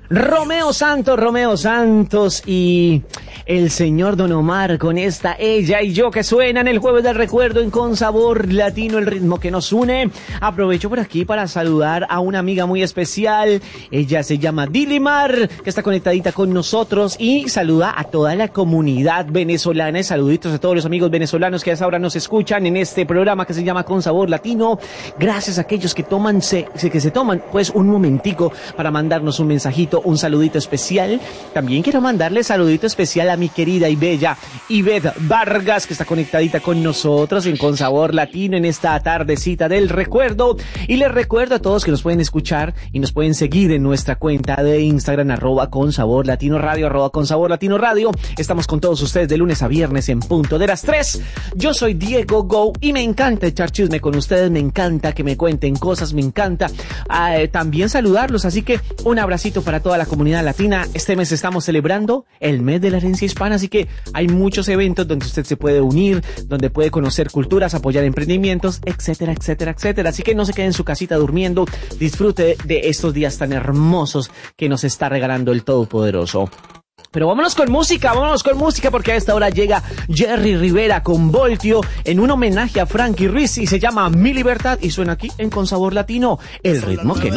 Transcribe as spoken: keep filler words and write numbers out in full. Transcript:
Romeo Santos, Romeo Santos y el señor Don Omar con esta Ella y Yo que suenan el jueves del recuerdo en Con Sabor Latino, el ritmo que nos une. Aprovecho por aquí para saludar a una amiga muy especial. Ella se llama Dilimar, que está conectadita con nosotros, y saluda a toda la comunidad venezolana. Y saluditos a todos los amigos venezolanos que a esa hora nos escuchan en este programa que se llama Con Sabor Latino. Gracias a aquellos que toman, se, que se toman pues un momentico para mandarnos un mensajito, un saludito especial. También quiero mandarle saludito especial a mi querida y bella Ivette Vargas, que está conectadita con nosotros en Con Sabor Latino en esta tardecita del recuerdo. Y les recuerdo a todos que nos pueden escuchar y nos pueden seguir en nuestra cuenta de Instagram, arroba Con Sabor Latino Radio, arroba Con Sabor Latino Radio. Estamos con todos ustedes de lunes a viernes en punto de las tres. Yo soy Diego Go y me encanta echar chisme con ustedes, me encanta que me cuenten cosas, me encanta eh, también saludarlos, así que un abracito para toda la comunidad latina. Este mes estamos celebrando el mes de la herencia hispana, así que hay muchos eventos donde usted se puede unir, donde puede conocer culturas, apoyar emprendimientos, etcétera, etcétera, etcétera. Así que no se quede en su casita durmiendo, disfrute de estos días tan hermosos que nos está regalando el Todopoderoso. Pero vámonos con música, vámonos con música, porque a esta hora llega Jerry Rivera con Voltio en un homenaje a Frankie Ruiz y se llama Mi Libertad y suena aquí en Con Sabor Latino, el ritmo que